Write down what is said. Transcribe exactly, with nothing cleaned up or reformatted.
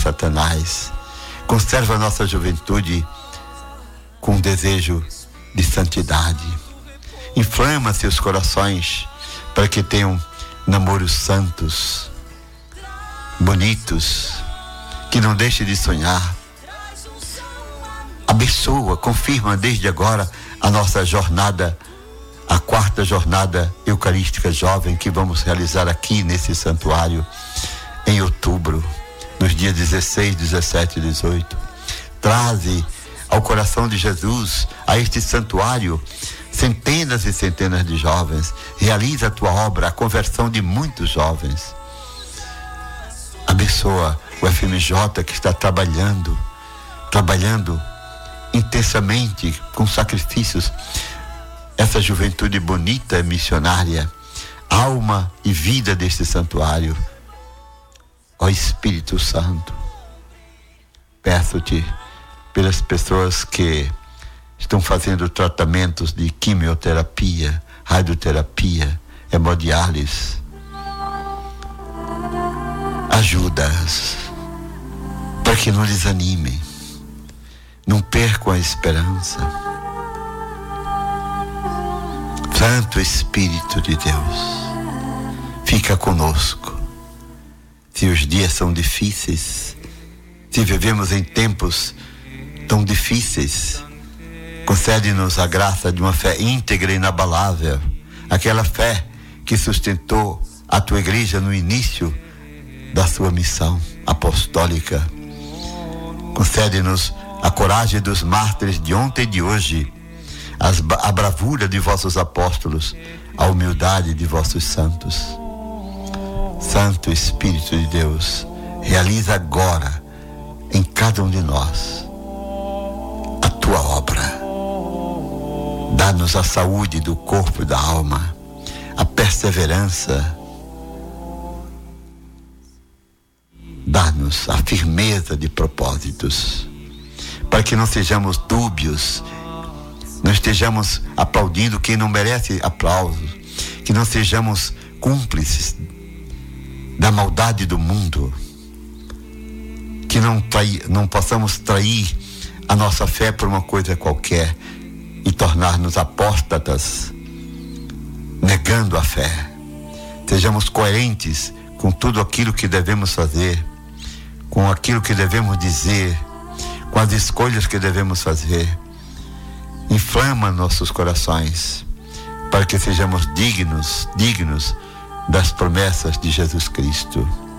Satanás. Conserva a nossa juventude com um desejo de santidade. Inflama seus corações para que tenham namoros santos, bonitos, que não deixe de sonhar. Abençoa, confirma desde agora a nossa jornada, a quarta jornada eucarística jovem que vamos realizar aqui nesse santuário em outubro, nos dias dezesseis, dezessete e dezoito. Traze ao coração de Jesus, a este santuário, centenas e centenas de jovens. Realiza a tua obra, a conversão de muitos jovens. Abençoa o F M J que está trabalhando, trabalhando intensamente, com sacrifícios, essa juventude bonita e missionária, alma e vida deste santuário. Ó Espírito Santo, peço-te pelas pessoas que estão fazendo tratamentos de quimioterapia, radioterapia, hemodiálise. Ajuda-as para que não desanimem, não percam a esperança. Santo Espírito de Deus, fica conosco. Se os dias são difíceis, se vivemos em tempos tão difíceis, concede-nos a graça de uma fé íntegra e inabalável, aquela fé que sustentou a tua igreja no início da sua missão apostólica. Concede-nos a coragem dos mártires de ontem e de hoje, as, a bravura de vossos apóstolos, a humildade de vossos santos. Santo Espírito de Deus, realiza agora em cada um de nós a tua obra. Dá-nos a saúde do corpo e da alma, a perseverança. Dá-nos a firmeza de propósitos, para que não sejamos dúbios, não estejamos aplaudindo quem não merece aplauso, que não sejamos cúmplices da maldade do mundo, que não, trai, não possamos trair a nossa fé por uma coisa qualquer e tornar-nos apóstatas, negando a fé. Sejamos coerentes com tudo aquilo que devemos fazer, com aquilo que devemos dizer, com as escolhas que devemos fazer. Inflama nossos corações para que sejamos dignos, dignos das promessas de Jesus Cristo.